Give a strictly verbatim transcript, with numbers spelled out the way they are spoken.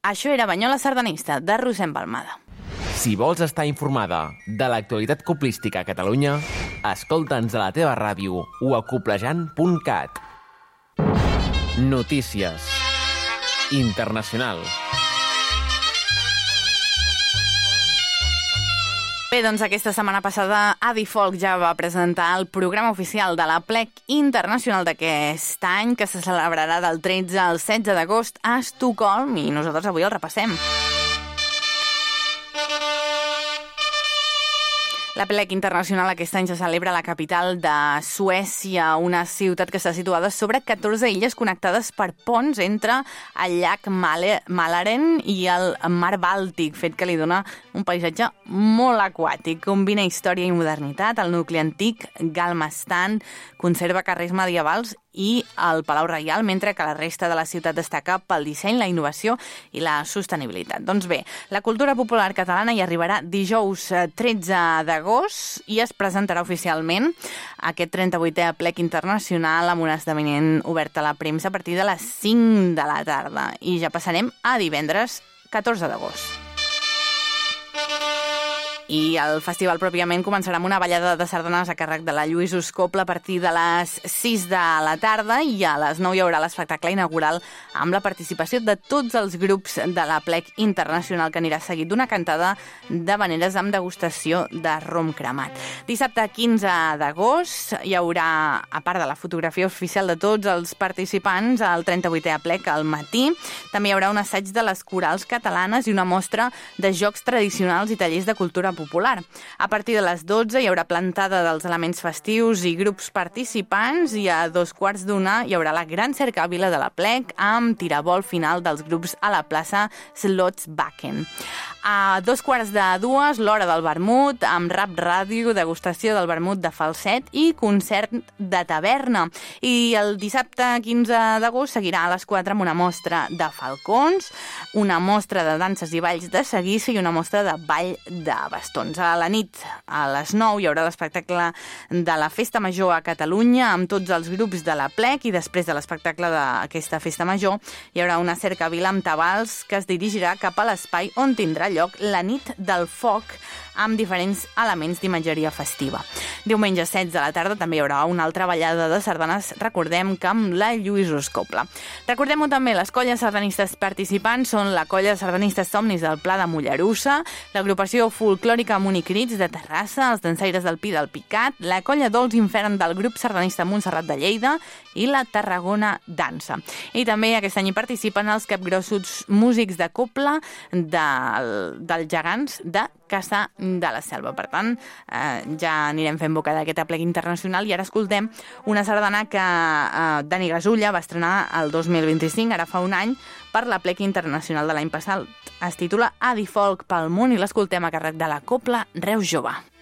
Això era Banyola Sardanista, de Rossem Balmada. Si vols estar informada de l'actualitat coplística a Catalunya, escolta'ns a la teva ràdio o a coplejant punt cat. Notícies. Internacional. Bé, doncs aquesta setmana passada Adi Folk ja va presentar el programa oficial de la Plec Internacional d'aquest any, que se celebrarà del tretze al setze d'agost a Estocolm, i nosaltres avui el repassem. La Plec Internacional aquest any se celebra a la capital de Suècia, una ciutat que està situada sobre catorze illes connectades per ponts entre el llac Mälaren i el mar Bàltic, fet que li dona un paisatge molt aquàtic. Combina història i modernitat, el nucli antic, Galmastan, conserva carrers medievals i el Palau Reial, mentre que la resta de la ciutat destaca pel disseny, la innovació i la sostenibilitat. Doncs bé, la cultura popular catalana hi arribarà dijous tretze d'agost i es presentarà oficialment aquest trenta-vuitè Plec Internacional amb un esdeveniment obert a la premsa a partir de les cinc de la tarda. I ja passarem a divendres catorze d'agost. I el festival pròpiament començarà amb una ballada de sardanes a càrrec de la Lluís Uscopla a partir de les sis de la tarda, i a les nou hi haurà l'espectacle inaugural amb la participació de tots els grups de la Plec Internacional, que anirà seguit d'una cantada d'havaneres amb degustació de rom cremat. Dissabte quinze d'agost hi haurà, a part de la fotografia oficial de tots els participants, el trenta-vuitè Plec al matí. També hi haurà un assaig de les corals catalanes i una mostra de jocs tradicionals i tallers de cultura popular. A partir de les dotze hi haurà plantada dels elements festius i grups participants, i a dos quarts d'una hi haurà la gran cercavila de la Plec amb tirabol final dels grups a la plaça Slottsbacken. A dos quarts de dues, l'hora del vermut, amb rap ràdio, degustació del vermut de falset i concert de taverna. I el dissabte quinze d'agost seguirà a les quatre amb una mostra de falcons, una mostra de danses i balls de seguissa i una mostra de ball de bastons. A la nit, a les nou, hi haurà l'espectacle de la Festa Major a Catalunya amb tots els grups de la Plec, i després de l'espectacle d'aquesta Festa Major hi haurà una cercavila amb tabals que es dirigirà cap a l'espai on tindrà lloc la nit del foc amb diferents elements d'imatgeria festiva. Diumenge setze de la tarda també hi haurà una altra ballada de sardanes, recordem que amb la Lluís Uscopla. Recordem-ho també, les colles sardanistes participants són la colla de sardanistes Somnis del Pla de Mollerussa, l'agrupació folclòrica Municrits de Terrassa, els dansaires del Pi del Picat, la colla Dolç Infern del grup sardanista Montserrat de Lleida i la Tarragona Dansa. I també aquest any hi participen els capgrossos músics de copla del, dels gegants de Caçà de la Selva. Per tant, eh, ja anirem fent boca d'aquest Plec Internacional, i ara escoltem una sardana que eh, Dani Gasulla va estrenar el dos mil vint-i-cinc, ara fa un any, per la Plec Internacional de l'any passat. Es titula Adi Folk pel món i l'escoltem a càrrec de la Copla Reus Jove.